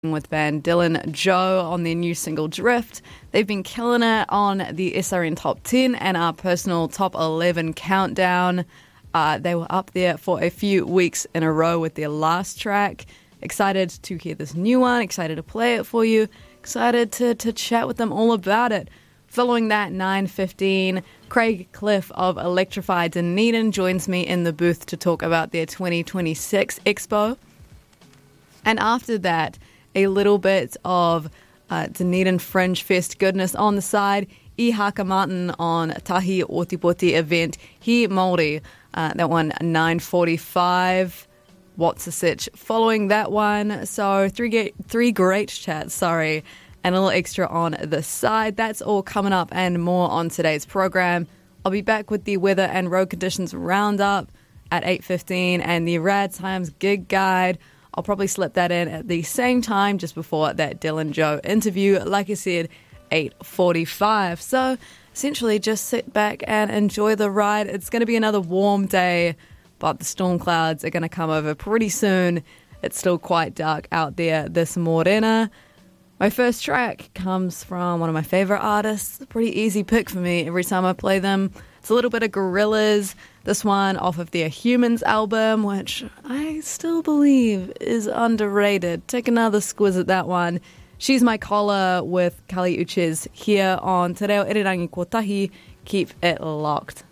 with band Dylan Joe on their new single Drift. They've been killing it on the SRN Top 10 and our personal Top 11 countdown. They were up there for a few weeks in a row with their last track. Excited to hear this new one, excited to play it for you, excited to chat with them all about it. Following that, 9:15, Craig Cliff of Electrify Dunedin joins me in the booth to talk about their 2026 Expo. And after that, a little bit of Dunedin Fringe Fest goodness on the side. I Haka Martin on Tahi Otipoti event, He Māori. That one, 9:45. What's the sitch following that one? So three great chats, and a little extra on the side. That's all coming up and more on today's program. I'll be back with the weather and road conditions roundup at 8:15 and the Rad Times gig guide. I'll probably slip that in at the same time just before that Dylan Joe interview. Like I said, 8:45. So essentially just sit back and enjoy the ride. It's going to be another warm day, but the storm clouds are going to come over pretty soon. It's still quite dark out there this morena. My first track comes from one of my favorite artists. It's a pretty easy pick for me every time I play them. It's a little bit of Gorillaz. This one off of their Humans album, which I still believe is underrated. Take another squiz at that one. She's My Collar with Kali Uchis here on Te Reo Irirangi Kotahi. Keep it locked.